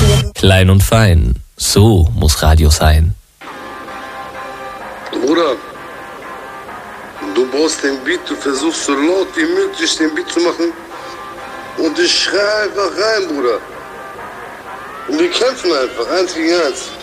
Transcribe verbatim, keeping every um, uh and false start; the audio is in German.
Klein und fein, so muss Radio sein. Bruder, du brauchst den Beat, du versuchst so laut wie möglich den Beat zu machen und ich schrei einfach rein, Bruder. Und wir kämpfen einfach, eins gegen eins.